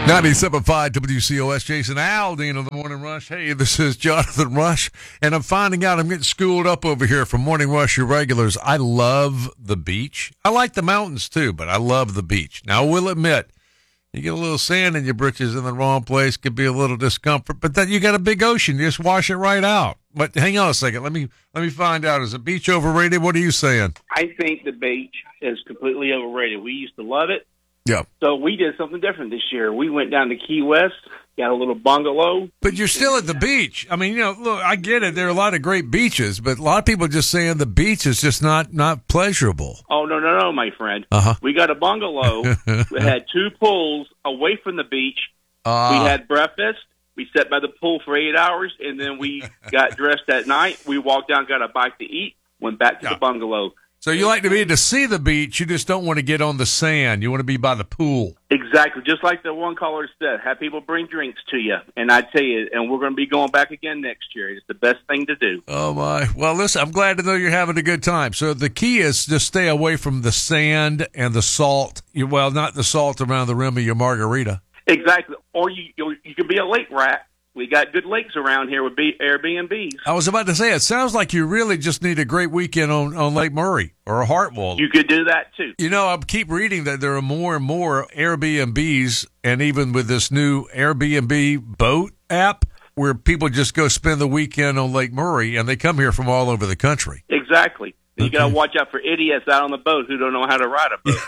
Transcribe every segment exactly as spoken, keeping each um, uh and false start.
ninety-seven point five W C O S, Jason Aldean of the Morning Rush. Hey, this is Jonathan Rush, and I'm finding out I'm getting schooled up over here from Morning Rush, your regulars. I love the beach. I like the mountains, too, but I love the beach. Now, I will admit, you get a little sand in your britches in the wrong place, could be a little discomfort, but then you got a big ocean. You just wash it right out. But hang on a second. Let me let me find out. Is the beach overrated? What are you saying? I think the beach is completely overrated. We used to love it. Yeah. So we did something different this year. We went down to Key West, got a little bungalow. But you're still at the beach. I mean, you know, look, I get it. There are a lot of great beaches, but a lot of people are just saying the beach is just not, not pleasurable. Oh, no, no, no, my friend. Uh-huh. We got a bungalow. We had two pools away from the beach. Uh, we had breakfast. We sat by the pool for eight hours, and then we got dressed at night. We walked down, got a bite to eat, went back to yeah. the bungalow. So you like to be to see the beach, you just don't want to get on the sand. You want to be by the pool. Exactly. Just like the one caller said, have people bring drinks to you. And I tell you, and we're going to be going back again next year. It's the best thing to do. Oh, my. Well, listen, I'm glad to know you're having a good time. So the key is to stay away from the sand and the salt. You, well, not the salt around the rim of your margarita. Exactly. Or you you, you could be a lake rat. We got good lakes around here with B- Airbnbs. I was about to say, it sounds like you really just need a great weekend on, on Lake Murray or Hartwell. You could do that, too. You know, I keep reading that there are more and more Airbnbs, and even with this new Airbnb boat app, where people just go spend the weekend on Lake Murray, and they come here from all over the country. Exactly. You Okay. got to watch out for idiots out on the boat who don't know how to ride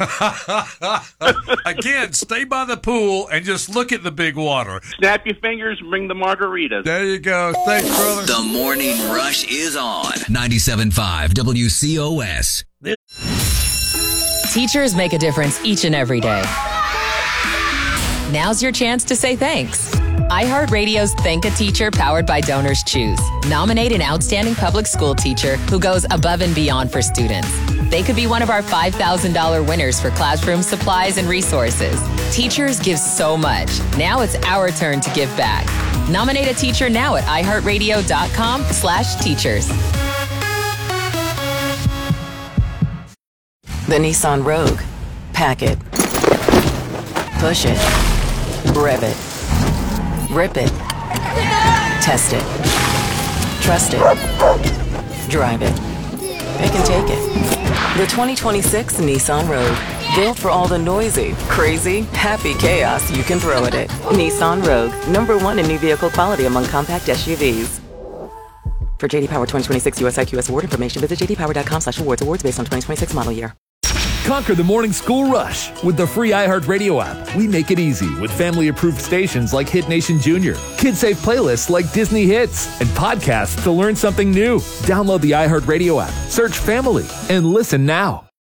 a boat. Again, stay by the pool and just look at the big water. Snap your fingers and bring the margaritas. There you go. Thanks, brother. The Morning Rush is on ninety-seven point five W C O S. Teachers make a difference each and every day. Now's your chance to say thanks. iHeartRadio's Thank a Teacher, powered by Donors Choose. Nominate an outstanding public school teacher who goes above and beyond for students. They could be one of our five thousand dollars winners for classroom supplies and resources. Teachers give so much. Now it's our turn to give back. Nominate a teacher now at iHeartRadio.com slash teachers. The Nissan Rogue. Pack it. Push it. Rev it. Rip it. Test it. Trust it. Drive it. Pick and take it. The twenty twenty-six Nissan Rogue. Built for all the noisy, crazy, happy chaos you can throw at it. Nissan Rogue. Number one in new vehicle quality among compact S U Vs. For J D Power twenty twenty-six U S I Q S award information, visit j d power dot com slash awards. Awards based on twenty twenty-six model year. Conquer the morning school rush with the free iHeartRadio app. We make it easy with family-approved stations like Hit Nation Junior, kid-safe playlists like Disney Hits, and podcasts to learn something new. Download the iHeartRadio app, search Family, and listen now.